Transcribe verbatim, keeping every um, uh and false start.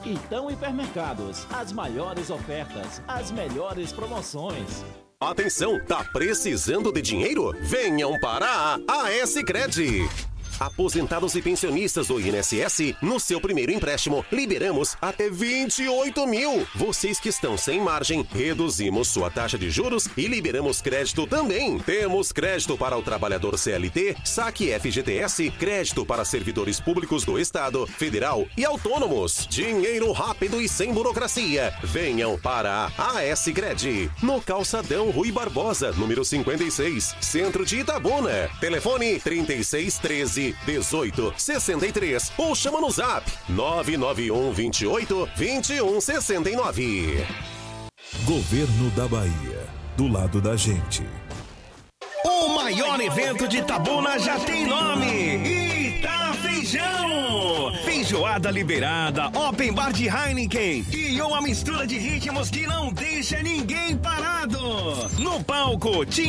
Itão Hipermercados, as maiores ofertas, as melhores promoções. Atenção, tá precisando de dinheiro? Venham para a AScred. Aposentados e pensionistas do I N S S, no seu primeiro empréstimo, liberamos até vinte e oito mil. Vocês que estão sem margem, reduzimos sua taxa de juros e liberamos crédito também. Temos crédito para o trabalhador C L T, saque F G T S, crédito para servidores públicos do Estado, Federal e autônomos. Dinheiro rápido e sem burocracia. Venham para a AScred. No Calçadão Rui Barbosa, número cinquenta e seis, Centro de Itabuna. Telefone trinta e seis, treze, dezoito, sessenta e três ou chama no zap nove nove um, vinte e oito, vinte e um, sessenta e nove. Governo da Bahia, do lado da gente. O maior evento de Itabuna já tem nome: Itafeijão! Feijoada liberada, open bar de Heineken e uma mistura de ritmos que não deixa ninguém parado. No palco, Tim